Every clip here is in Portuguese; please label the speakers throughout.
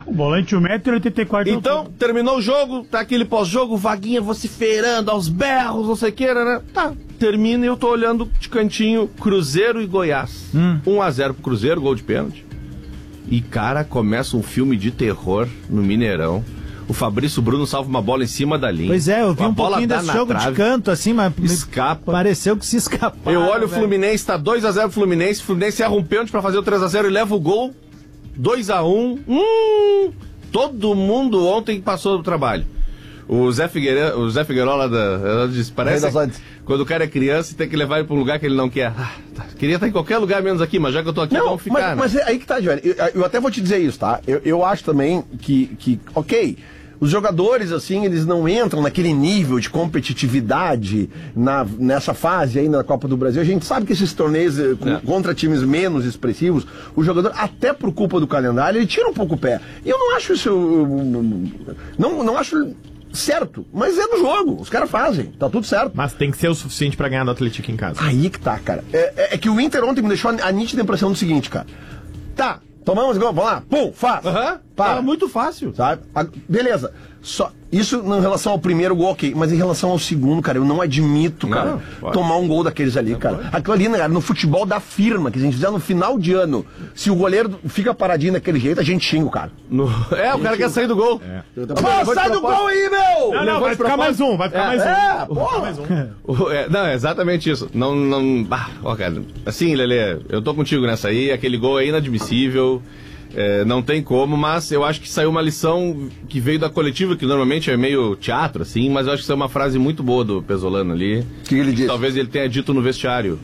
Speaker 1: O volante 1,84 m.
Speaker 2: Então, terminou o jogo, tá aquele pós-jogo, Vaguinha vociferando aos berros, não sei o que, né? Tá, termina e eu tô olhando de cantinho Cruzeiro e Goiás. 1-0 pro Cruzeiro, gol de pênalti. E, cara, começa um filme de terror no Mineirão. O Fabrício Bruno salva uma bola em cima da linha.
Speaker 3: Pois é, eu vi um pouquinho desse jogo de canto, assim, mas
Speaker 2: escapa.
Speaker 3: Pareceu que se escapou.
Speaker 2: Eu olho o Fluminense, tá 2-0 pro Fluminense. O Fluminense erra um pênalti pra fazer o 3-0 e leva o gol. 2-1. Todo mundo ontem passou do trabalho. O Zé Figueiredo disse, parece quando o cara é criança e tem que levar ele pra um lugar que ele não quer. Queria estar em qualquer lugar menos aqui, mas já que eu tô aqui, vamos ficar.
Speaker 4: Mas é aí que tá, Johnny. Eu até vou te dizer isso, tá? Eu acho também que ok, os jogadores, assim, eles não entram naquele nível de competitividade nessa fase aí na Copa do Brasil. A gente sabe que esses torneios contra times menos expressivos, o jogador, até por culpa do calendário, ele tira um pouco o pé. E eu não acho isso... Não acho certo, mas é do jogo, os caras fazem, tá tudo certo.
Speaker 5: Mas tem que ser o suficiente pra ganhar do Atlético em casa.
Speaker 4: Aí que tá, cara. É que o Inter ontem me deixou a nítida impressão do seguinte, cara. Tá, tomamos gol, vamos lá, pum, faz.
Speaker 2: Tava muito fácil.
Speaker 4: Sabe? Beleza. Só, isso em relação ao primeiro gol, ok. Mas em relação ao segundo, cara, eu não admito, cara, tomar um gol daqueles ali, cara. Aquilo ali, né, cara, no futebol da firma, que a gente fizer no final de ano, se o goleiro fica paradinho daquele jeito, a gente xinga o cara.
Speaker 2: O cara quer sair do gol.
Speaker 4: Sai do gol aí, meu!
Speaker 5: Não, vai ficar mais um, vai ficar mais um.
Speaker 4: Porra!
Speaker 5: Mais um.
Speaker 2: Não, é exatamente isso. Cara, assim, Lelê, eu tô contigo nessa aí, aquele gol é inadmissível. Não tem como, mas eu acho que saiu uma lição que veio da coletiva, que normalmente é meio teatro, assim, mas eu acho que saiu uma frase muito boa do Pesolano ali.
Speaker 4: O que ele disse?
Speaker 2: Talvez ele tenha dito no vestiário.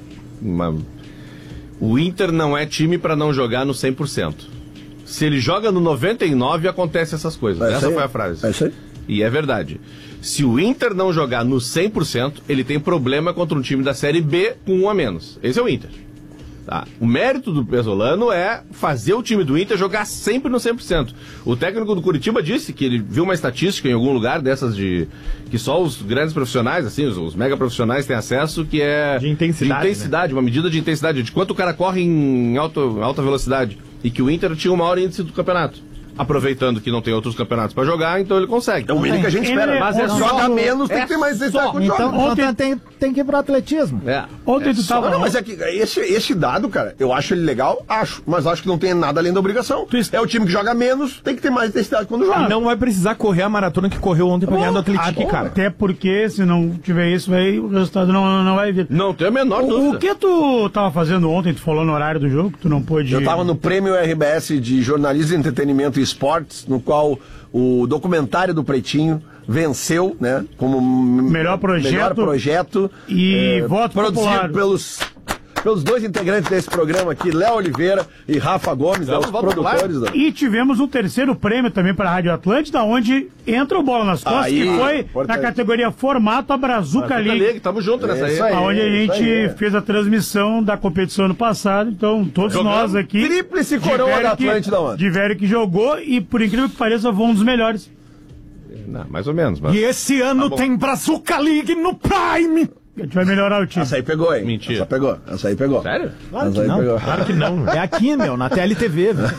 Speaker 2: O Inter não é time pra não jogar no 100%. Se ele joga no 99%, acontece essas coisas. Essa foi a frase.
Speaker 4: É isso aí.
Speaker 2: E é verdade. Se o Inter não jogar no 100%, ele tem problema contra um time da Série B com 1 a menos. Esse é o Inter. Tá. O mérito do Pesolano é fazer o time do Inter jogar sempre no 100%. O técnico do Curitiba disse que ele viu uma estatística em algum lugar dessas que só os grandes profissionais, assim, os mega profissionais têm acesso, que é
Speaker 5: de intensidade,
Speaker 2: uma medida de intensidade, de quanto o cara corre em alta velocidade. E que o Inter tinha o maior índice do campeonato. Aproveitando que não tem outros campeonatos pra jogar, então ele consegue.
Speaker 4: É o mínimo que a gente espera.
Speaker 2: Mas
Speaker 4: joga menos, tem que ter mais intensidade quando joga.
Speaker 3: Então tem que ir pro atletismo.
Speaker 1: Ontem tu tava...
Speaker 4: Não, mas é que esse dado, cara, eu acho ele legal, mas acho que não tem nada além da obrigação. É o time que joga menos, tem que ter mais intensidade quando joga.
Speaker 5: E não vai precisar correr a maratona que correu ontem pra ganhar do Atlético, cara.
Speaker 1: Até porque, se não tiver isso aí, o resultado não vai vir.
Speaker 2: Não tem a menor dúvida.
Speaker 1: O que tu tava fazendo ontem? Tu falou no horário do jogo, que tu não pôde...
Speaker 4: Eu tava no Prêmio RBS de Jornalismo, Entretenimento e Esportes, no qual o documentário do Pretinho venceu, né, como
Speaker 1: melhor projeto
Speaker 4: e
Speaker 1: voto
Speaker 4: produzido pelos dois integrantes desse programa aqui, Léo Oliveira e Rafa Gomes, os produtores.
Speaker 1: E tivemos um terceiro prêmio também para a Rádio Atlântida, onde entra o Bola nas Costas, que foi na categoria Formato a Brazuca League.
Speaker 2: Tamo junto nessa aí.
Speaker 1: Onde a gente fez a transmissão da competição ano passado, então todos nós aqui...
Speaker 4: Tríplice coroa da Atlântida, mano.
Speaker 1: De velho que jogou e, por incrível que pareça, foi um dos melhores.
Speaker 2: Não, mais ou menos. Mas...
Speaker 5: E esse ano tem Brazuca League no Prime!
Speaker 1: A gente vai melhorar o time.
Speaker 4: Essa aí pegou, hein?
Speaker 2: Mentira.
Speaker 4: Essa aí pegou.
Speaker 2: Sério?
Speaker 3: Claro que não.
Speaker 5: Claro que não.
Speaker 3: É aqui, meu, na TLTV, velho.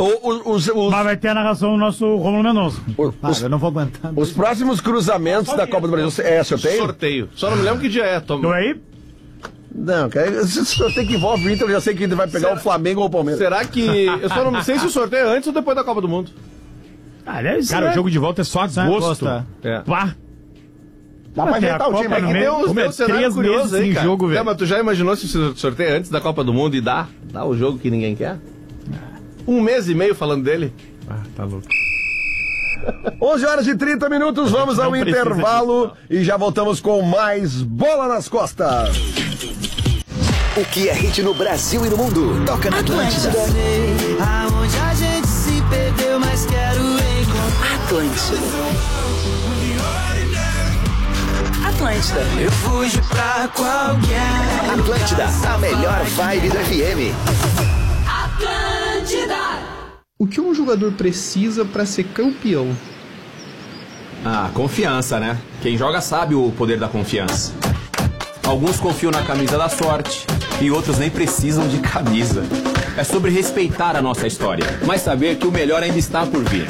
Speaker 1: Mas vai ter a narração do nosso Romulo Mendonça.
Speaker 3: Eu não vou aguentar.
Speaker 4: Os próximos cruzamentos da Copa do Brasil sorteio?
Speaker 2: Sorteio. Só não me lembro que dia é, Tom.
Speaker 1: Tô aí?
Speaker 4: Não, cara, se o sorteio que envolve o Inter, eu já sei que ele vai pegar o Flamengo ou o Palmeiras.
Speaker 2: Será que... Eu só não sei se o sorteio é antes ou depois da Copa do Mundo.
Speaker 5: Cara, o jogo de volta é só agosto.
Speaker 2: Pá.
Speaker 4: Dá pra ajeitar o time.
Speaker 2: É que deu um cenário curioso aí, cara.
Speaker 5: Jogo, velho.
Speaker 2: Mas tu já imaginou se o sorteio é antes da Copa do Mundo e dá o jogo que ninguém quer? 1 mês e meio falando dele.
Speaker 5: Tá louco.
Speaker 4: 11h30, vamos ao intervalo e já voltamos com mais Bola nas Costas.
Speaker 6: O que é hit no Brasil e no mundo? Toca na Atlântida.
Speaker 7: Aonde a gente se perdeu, mas quero encontrar.
Speaker 6: Atlântida.
Speaker 7: Eu fujo pra qualquer.
Speaker 6: Atlântida, a melhor vibe do FM.
Speaker 7: Atlântida.
Speaker 8: O que um jogador precisa para ser campeão?
Speaker 9: Confiança, né? Quem joga sabe o poder da confiança. Alguns confiam na camisa da sorte e outros nem precisam de camisa. É sobre respeitar a nossa história, mas saber que o melhor ainda está por vir.